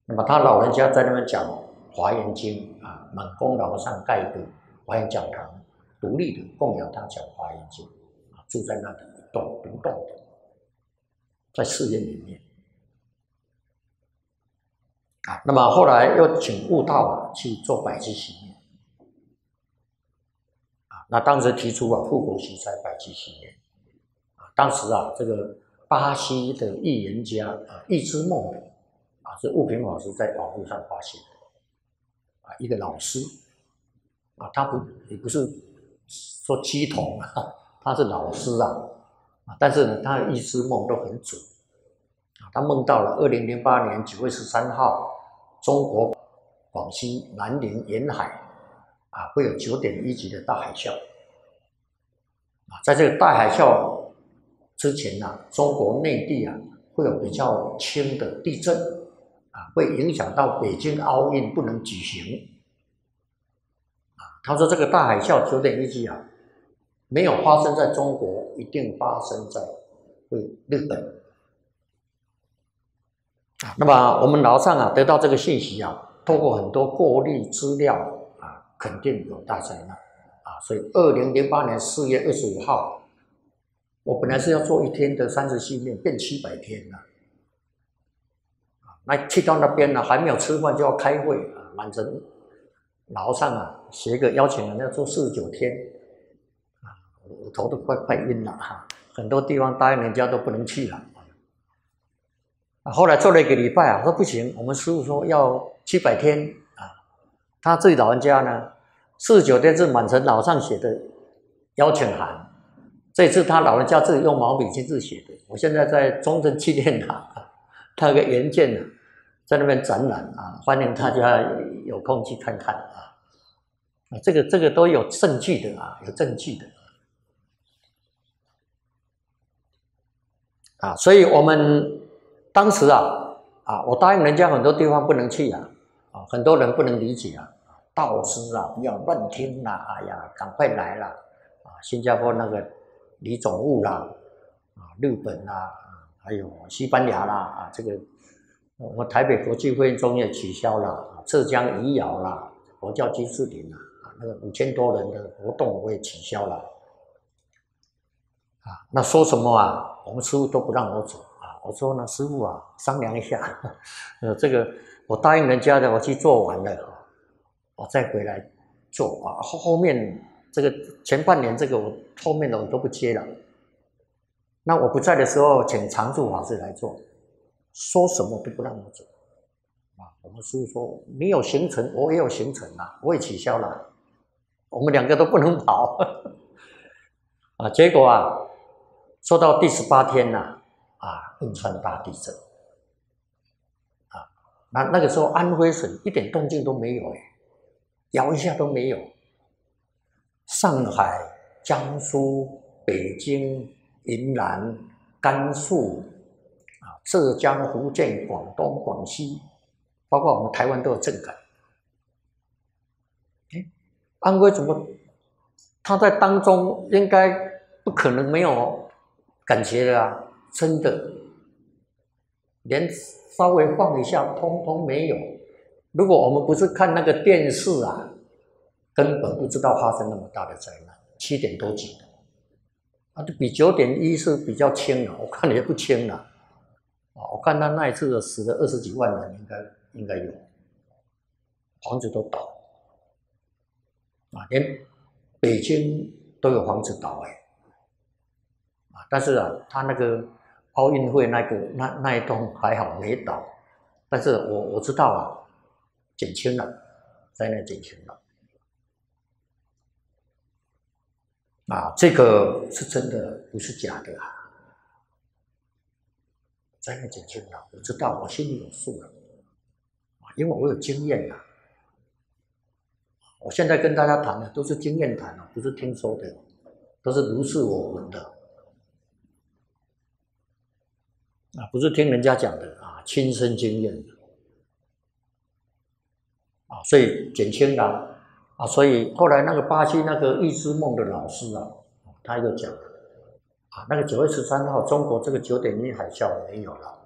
那么他老人家在那边讲华严经啊，满功劳上盖一个华严讲堂，独立的供养他讲华严经啊，住在那里独栋的，在寺院里面啊。那么后来又请悟道去做百济洗面啊，那当时提出护国息灾百济洗面啊，当时这个巴西的预言家预知梦的是悟平老师在网络上发现的一个老师他也不是说鸡童他是老师但是呢，他的预知梦都很准他梦到了2008年9月13号，中国广西南宁沿海会有9.1级的大海啸在这个大海啸之前中国内地会有比较轻的地震会影响到北京奥运不能举行他说这个大海啸9.1级没有发生在中国，一定发生在日本那么我们楼上得到这个信息透过很多过滤资料肯定有大灾难所以2008年4月25号，我本来是要做1天的30系面，变700天了那去到那边还没有吃饭就要开会满城楼上写个邀请人要做49天我头都快晕了很多地方答应人家都不能去了后来做了1个礼拜说不行，我们师父说要700天他自己老人家呢49天是满城楼上写的邀请函，这次他老人家自己用毛笔亲自写的。我现在在中正纪念堂他有个原件在那边展览欢迎大家有空去看看这个都有证据的有证据的所以我们当时我答应人家很多地方不能去很多人不能理解道师不要乱听哎呀赶快来啦新加坡那个李总务日本还有西班牙这个我台北国际会议中也取消了浙江余姚佛教居士林那个5000多人的活动我也取消了那说什么我们师父都不让我走我说呢师父商量一下这个我答应人家的我去做完了我再回来做后面这个前半年这个我后面的我都不接了那我不在的时候请常住法师来做说什么都不让我走我们师父说你有行程我也有行程我也取消了我们2个都不能跑结果说到第18天汶川大地震那个时候安徽省一点动静都没有摇一下都没有上海、江苏、北京、云南、甘肃浙江、福建、广东、广西包括我们台湾都有震感安徽怎么他在当中应该不可能没有感觉的真的连稍微放一下通通没有如果我们不是看那个电视根本不知道发生那么大的灾难7点多级的比9.1是比较轻了我看也不轻了我看他那一次死了20几万人应该有房子都倒连北京都有房子倒但是他那个奥运会那一栋还好没倒但是我知道减轻了灾难减轻了这个是真的不是假的灾难减轻了我知道我心里有数了因为我有经验我现在跟大家谈的都是经验谈不是听说的都是如是我闻的不是听人家讲的亲身经验的所以减轻了所以后来那个巴西那个预知梦的老师他又讲那个9月13号中国这个9.1海啸没有了